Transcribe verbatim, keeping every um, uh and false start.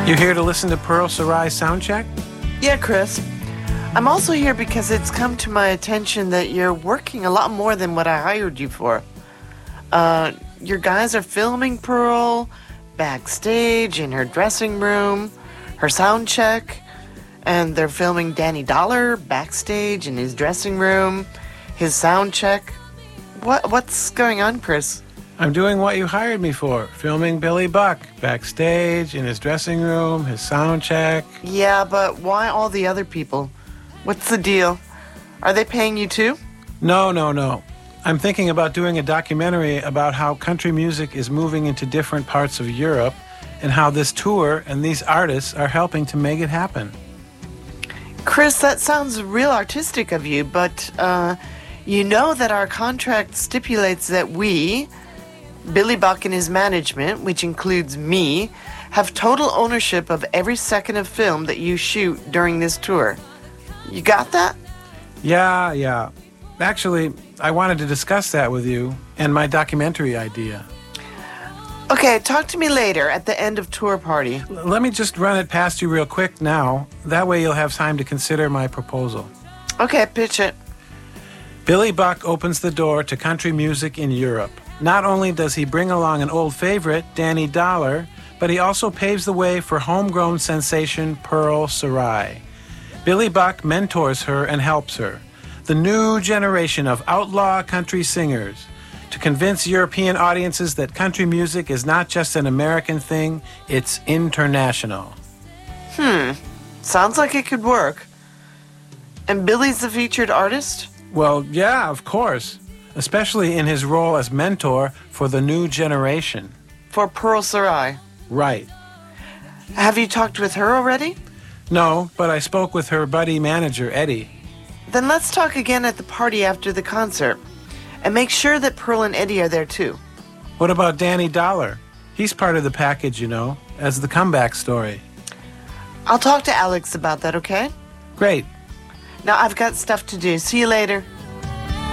You here to listen to Pearl Sarai's soundcheck? Yeah, Chris. I'm also here because it's come to my attention that you're working a lot more than what I hired you for. Uh, your guys are filming Pearl backstage in her dressing room, her sound check, and they're filming Danny Dollar backstage in his dressing room, his sound check. What what's going on, Chris? I'm doing what you hired me for, filming Billy Buck backstage in his dressing room, his sound check. Yeah, but why all the other people? What's the deal? Are they paying you too? No, no, no. I'm thinking about doing a documentary about how country music is moving into different parts of Europe and how this tour and these artists are helping to make it happen. Chris, that sounds real artistic of you, but uh, you know that our contract stipulates that we, Billy Buck and his management, which includes me, have total ownership of every second of film that you shoot during this tour. You got that? Yeah, yeah. Actually, I wanted to discuss that with you and my documentary idea. Okay, talk to me later at the end of tour party. L- let me just run it past you real quick now. That way you'll have time to consider my proposal. Okay, pitch it. Billy Buck opens the door to country music in Europe. Not only does he bring along an old favorite, Danny Dollar, but he also paves the way for homegrown sensation Pearl Sarai. Billy Buck mentors her and helps her, the new generation of outlaw country singers, to convince European audiences that country music is not just an American thing, it's international. Hmm, sounds like it could work. And Billy's the featured artist? Well, yeah, of course, especially in his role as mentor for the new generation. For Pearl Sarai? Right. Have you talked with her already? No, but I spoke with her buddy manager, Eddie. Then let's talk again at the party after the concert. And make sure that Pearl and Eddie are there too. What about Danny Dollar? He's part of the package, you know, as the comeback story. I'll talk to Alex about that, okay? Great. Now I've got stuff to do. See you later.